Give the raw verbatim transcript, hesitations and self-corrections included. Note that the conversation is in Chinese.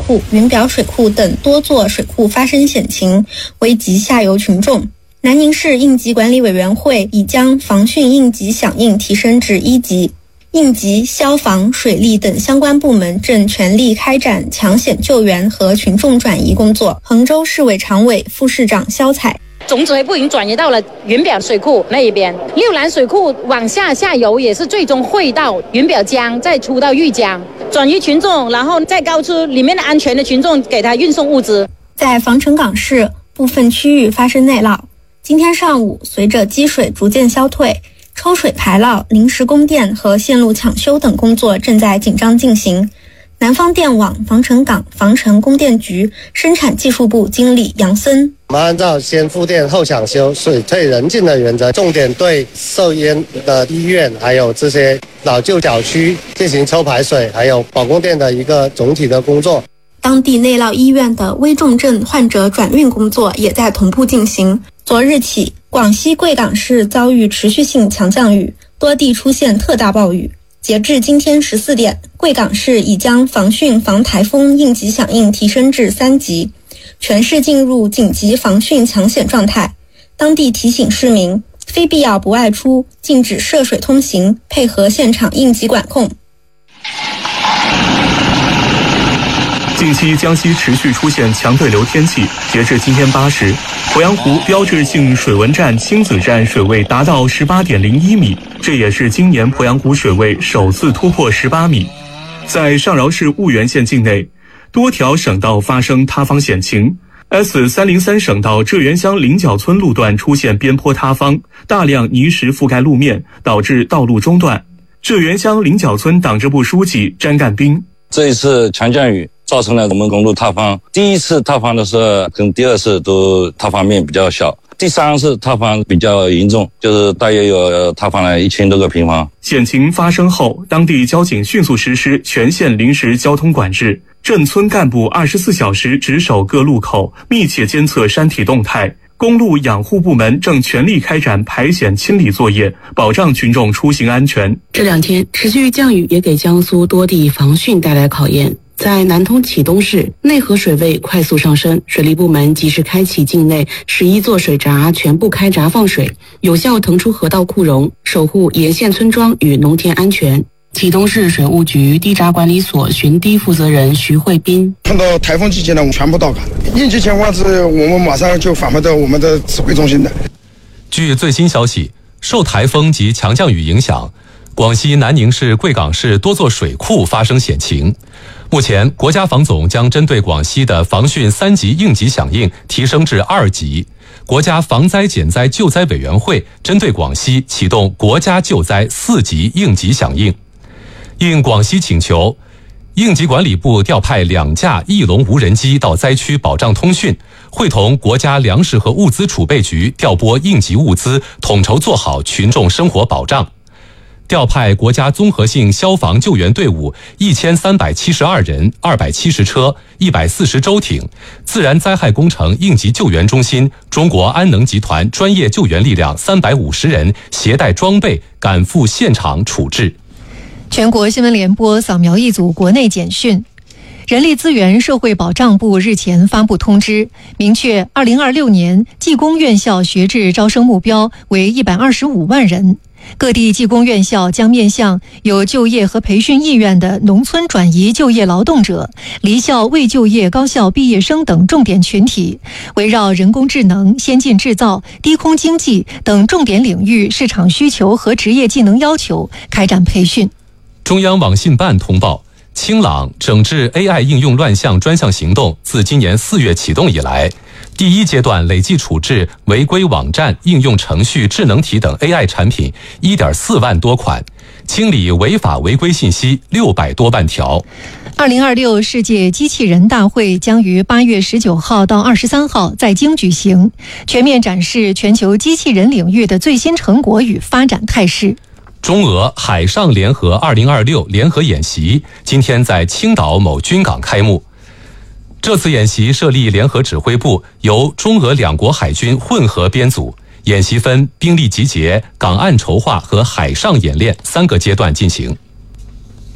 库、云表水库等多座水库发生险情，危及下游群众。南宁市应急管理委员会已将防汛应急响应提升至一级，应急、消防、水利等相关部门正全力开展抢险救援和群众转移工作。衡州市委常委、副市长肖彩。 总指挥部已经转移到了云表水库那一边，六兰水库往下下游也是最终汇到云表江，再出到玉江，转移群众，然后再告知里面的安全的群众给他运送物资。 在防城港市部分区域发生内涝，今天上午随着积水逐渐消退，抽水排涝、临时供电和线路抢修等工作正在紧张进行。南方电网防城港防城供电局生产技术部经理杨森， 我们按照先复电后抢修、水退人进的原则，重点对受淹的医院还有这些老旧小区进行抽排水，还有保供电的一个总体的工作。 当地内涝医院的危重症患者转运工作也在同步进行。昨日起，广西贵港市遭遇持续性强降雨，多地出现特大暴雨。截至今天十四点，贵港市已将防汛防台风应急响应提升至三级，全市进入紧急防汛抢险状态。当地提醒市民，非必要不外出，禁止涉水通行，配合现场应急管控。 近期江西持续出现强对流天气，截至今天八时，鄱阳湖标志性水文站星子站水位达到 十八点零一米，这也是今年鄱阳湖水位首次突破十八米。在上饶市婺源县境内，多条省道发生塌方险情。S 三零三 省道浙源乡菱角村路段出现边坡塌方，大量泥石覆盖路面，导致道路中断。浙源乡菱角村党支部书记詹干兵， 这一次强降雨造成了我们公路塌方，第一次塌方的时候跟第二次都塌方面比较小，第三次塌方比较严重，就是大约有塌方了一千多个平方。 险情发生后，当地交警迅速实施全县临时交通管制，镇村干部二十四小时值守各路口，密切监测山体动态。公路养护部门正全力开展排险清理作业，保障群众出行安全。 这两天持续降雨也给江苏多地防汛带来考验。在南通启东市，内河水位快速上升，水利部门及时开启境内十一座水闸全部开闸放水，有效腾出河道库容，守护沿线村庄与农田安全。启东市水务局堤闸管理所巡堤负责人徐慧斌， 碰到台风季节呢，我们全部到岗，应急情况是我们马上就返回到我们的指挥中心的。 据最新消息，受台风及强降雨影响，广西南宁市贵港市多座水库发生险情。目前，国家防总将针对广西的防汛三级应急响应提升至二级。国家防灾减灾救灾委员会针对广西启动国家救灾四级应急响应。应广西请求，应急管理部调派两架翼龙无人机到灾区保障通讯，会同国家粮食和物资储备局调拨应急物资，统筹做好群众生活保障。调派国家综合性消防救援队伍一千三百七十二人、二百七十车、一百四十舟艇，自然灾害工程应急救援中心中国安能集团专业救援力量三百五十人，携带装备赶赴现场处置。 全国新闻联播扫描一组国内简讯。人力资源社会保障部日前发布通知，明确二零二六年技工院校学制招生目标为一百二十五万人。各地技工院校将面向有就业和培训意愿的农村转移就业劳动者、离校未就业高校毕业生等重点群体，围绕人工智能、先进制造、低空经济等重点领域市场需求和职业技能要求开展培训。 中央网信办通报，清朗整治 A I 应用乱象专项行动自今年四月启动以来，第一阶段累计处置违规网站、应用程序、智能体等 A I 产品 一点四万多款，清理违法违规信息六百多万条。 二零二六世界机器人大会将于八月十九号到二十三号在京举行，全面展示全球机器人领域的最新成果与发展态势。 中俄海上联合二零二六联合演习今天在青岛某军港开幕。这次演习设立联合指挥部，由中俄两国海军混合编组，演习分兵力集结、港岸筹划和海上演练三个阶段进行。